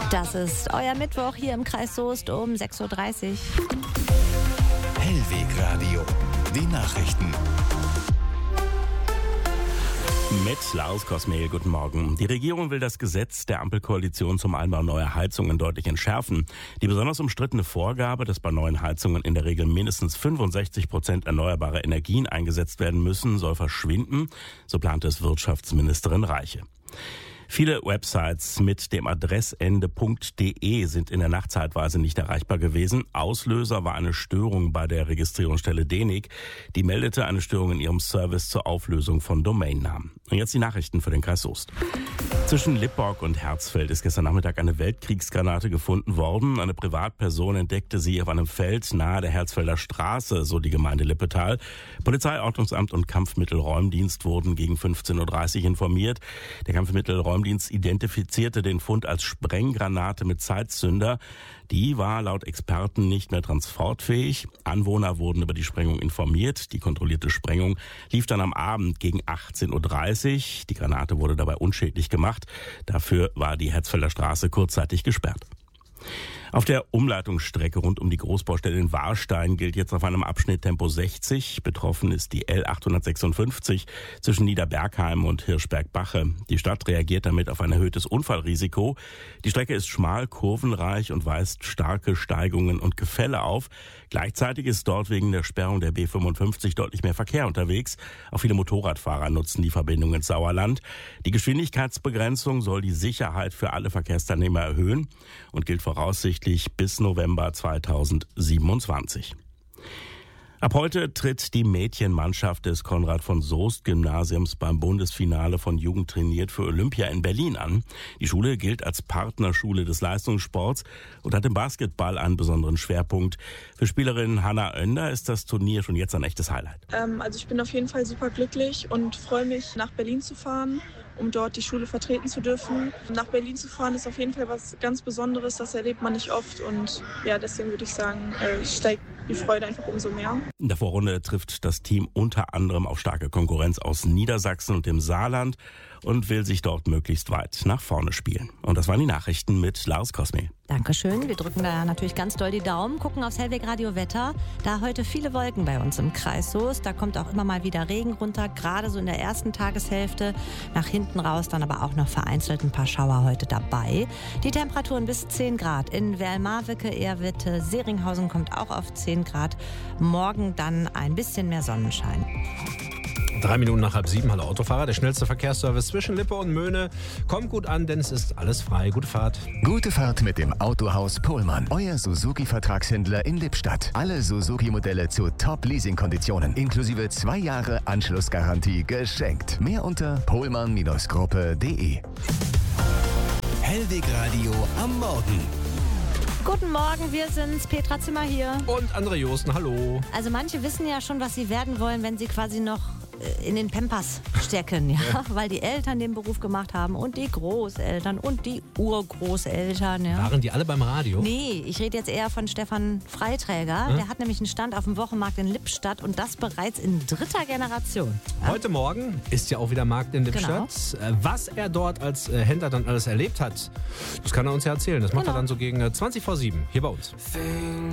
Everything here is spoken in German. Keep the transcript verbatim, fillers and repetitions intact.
Das ist euer Mittwoch hier im Kreis Soest um sechs Uhr dreißig. Hellwegradio, die Nachrichten. Mit Lars Kosmehl, guten Morgen. Die Regierung will das Gesetz der Ampelkoalition zum Einbau neuer Heizungen deutlich entschärfen. Die besonders umstrittene Vorgabe, dass bei neuen Heizungen in der Regel mindestens fünfundsechzig Prozent erneuerbare Energien eingesetzt werden müssen, soll verschwinden, so plant es Wirtschaftsministerin Reiche. Viele Websites mit dem Adressende .de sind in der Nacht zeitweise nicht erreichbar gewesen. Auslöser war eine Störung bei der Registrierungsstelle D E N I C. Die meldete eine Störung in ihrem Service zur Auflösung von Domainnamen. Und jetzt die Nachrichten für den Kreis Soest. Zwischen Lippborg und Herzfeld ist gestern Nachmittag eine Weltkriegsgranate gefunden worden. Eine Privatperson entdeckte sie auf einem Feld nahe der Herzfelder Straße, so die Gemeinde Lippetal. Polizei, Ordnungsamt und Kampfmittelräumdienst wurden gegen fünfzehn Uhr dreißig informiert. Der Kampfmittelräumdienst identifizierte den Fund als Sprenggranate mit Zeitzünder. Die war laut Experten nicht mehr transportfähig. Anwohner wurden über die Sprengung informiert. Die kontrollierte Sprengung lief dann am Abend gegen achtzehn Uhr dreißig. Die Granate wurde dabei unschädlich gemacht. Dafür war die Herzfelder Straße kurzzeitig gesperrt. Auf der Umleitungsstrecke rund um die Großbaustelle in Warstein gilt jetzt auf einem Abschnitt Tempo sechzig. Betroffen ist die L achthundertsechsundfünfzig zwischen Niederbergheim und Hirschberg-Bache. Die Stadt reagiert damit auf ein erhöhtes Unfallrisiko. Die Strecke ist schmal, kurvenreich und weist starke Steigungen und Gefälle auf. Gleichzeitig ist dort wegen der Sperrung der B fünfundfünfzig deutlich mehr Verkehr unterwegs. Auch viele Motorradfahrer nutzen die Verbindung ins Sauerland. Die Geschwindigkeitsbegrenzung soll die Sicherheit für alle Verkehrsteilnehmer erhöhen und gilt voraussichtlich bis November zweitausendsiebenundzwanzig. Ab heute tritt die Mädchenmannschaft des Konrad-von-Soest-Gymnasiums beim Bundesfinale von Jugend trainiert für Olympia in Berlin an. Die Schule gilt als Partnerschule des Leistungssports und hat im Basketball einen besonderen Schwerpunkt. Für Spielerin Hanna Oender ist das Turnier schon jetzt ein echtes Highlight. Ähm, also ich bin auf jeden Fall super glücklich und freue mich, nach Berlin zu fahren, um dort die Schule vertreten zu dürfen. Nach Berlin zu fahren ist auf jeden Fall was ganz Besonderes, das erlebt man nicht oft und ja, deswegen würde ich sagen, äh, steigt die Freude einfach umso mehr. In der Vorrunde trifft das Team unter anderem auf starke Konkurrenz aus Niedersachsen und dem Saarland und will sich dort möglichst weit nach vorne spielen. Und das waren die Nachrichten mit Lars Kosmehl. Dankeschön. Wir drücken da natürlich ganz doll die Daumen, gucken aufs Hellwegradio Wetter. Da heute viele Wolken bei uns im Kreis Soest. Da kommt auch immer mal wieder Regen runter, gerade so in der ersten Tageshälfte. Nach hinten raus dann aber auch noch vereinzelt ein paar Schauer heute dabei. Die Temperaturen bis zehn Grad. In Werl-Marwicke, Ehrwitte, Seringhausen kommt auch auf zehn Grad. Morgen dann ein bisschen mehr Sonnenschein. Drei Minuten nach halb sieben, hallo Autofahrer. Der schnellste Verkehrsservice zwischen Lippe und Möhne kommt gut an, denn es ist alles frei. Gute Fahrt. Gute Fahrt mit dem Autohaus Pohlmann. Euer Suzuki-Vertragshändler in Lippstadt. Alle Suzuki-Modelle zu Top-Leasing-Konditionen. Inklusive zwei Jahre Anschlussgarantie geschenkt. Mehr unter pohlmann Gruppe punkt de. Hellwegradio am Morgen. Guten Morgen, wir sind's, Petra Zimmer hier. Und André Josten, hallo. Also manche wissen ja schon, was sie werden wollen, wenn sie quasi noch in den Pampers stecken, ja? Ja, weil die Eltern den Beruf gemacht haben und die Großeltern und die Urgroßeltern. Ja? Waren die alle beim Radio? Nee, ich rede jetzt eher von Stefan Freiträger. Hm? Der hat nämlich einen Stand auf dem Wochenmarkt in Lippstadt und das bereits in dritter Generation. Ja? Heute Morgen ist ja auch wieder Markt in Lippstadt. Genau. Was er dort als Händler dann alles erlebt hat, das kann er uns ja erzählen. Das macht genau. er dann so gegen zwanzig vor sieben hier bei uns.